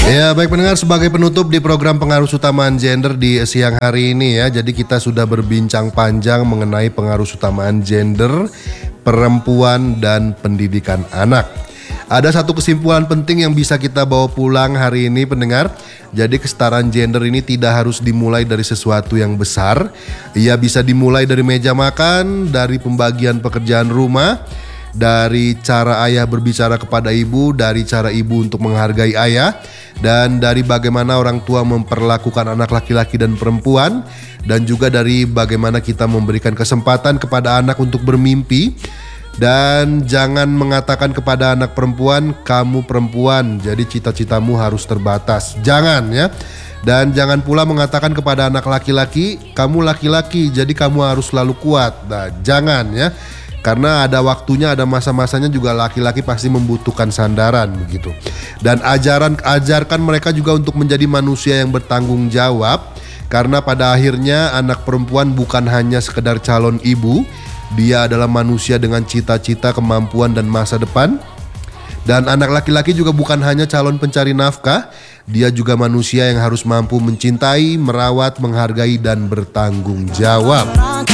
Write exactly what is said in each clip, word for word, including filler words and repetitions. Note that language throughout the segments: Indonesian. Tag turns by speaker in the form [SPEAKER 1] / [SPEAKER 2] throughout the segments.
[SPEAKER 1] Ya, baik pendengar, sebagai penutup di program pengaruh utamaan gender di siang hari ini ya. Jadi kita sudah berbincang panjang mengenai pengaruh utamaan gender, perempuan dan pendidikan anak. Ada satu kesimpulan penting yang bisa kita bawa pulang hari ini pendengar. Jadi kesetaraan gender ini tidak harus dimulai dari sesuatu yang besar. Ia bisa dimulai dari meja makan, dari pembagian pekerjaan rumah, dari cara ayah berbicara kepada ibu, dari cara ibu untuk menghargai ayah, dan dari bagaimana orang tua memperlakukan anak laki-laki dan perempuan, dan juga dari bagaimana kita memberikan kesempatan kepada anak untuk bermimpi. Dan jangan mengatakan kepada anak perempuan, kamu perempuan, jadi cita-citamu harus terbatas. Jangan ya. Dan jangan pula mengatakan kepada anak laki-laki, kamu laki-laki, jadi kamu harus selalu kuat. Nah, jangan ya. Karena ada waktunya, ada masa-masanya juga laki-laki pasti membutuhkan sandaran begitu. Dan ajaran ajarkan mereka juga untuk menjadi manusia yang bertanggung jawab. Karena pada akhirnya anak perempuan bukan hanya sekedar calon ibu, dia adalah manusia dengan cita-cita, kemampuan dan masa depan. Dan anak laki-laki juga bukan hanya calon pencari nafkah, dia juga manusia yang harus mampu mencintai, merawat, menghargai dan bertanggung jawab.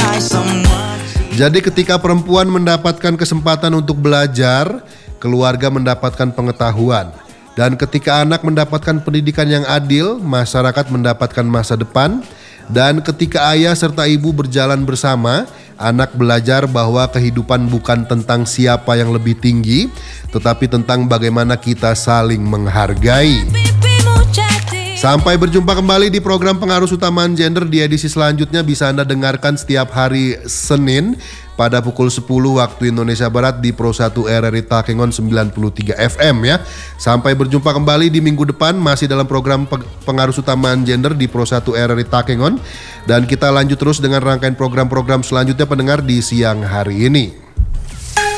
[SPEAKER 1] Jadi ketika perempuan mendapatkan kesempatan untuk belajar, keluarga mendapatkan pengetahuan. Dan ketika anak mendapatkan pendidikan yang adil, masyarakat mendapatkan masa depan. Dan ketika ayah serta ibu berjalan bersama, anak belajar bahwa kehidupan bukan tentang siapa yang lebih tinggi, tetapi tentang bagaimana kita saling menghargai. Sampai berjumpa kembali di program Pengaruh Utamaan Gender di edisi selanjutnya. Bisa Anda dengarkan setiap hari Senin pada pukul sepuluh waktu Indonesia Barat di Pro satu R R I Takengon sembilan puluh tiga F M ya. Sampai berjumpa kembali di minggu depan masih dalam program Pengaruh Utamaan Gender di Pro satu R R I Takengon. Dan kita lanjut terus dengan rangkaian program-program selanjutnya pendengar di siang hari ini.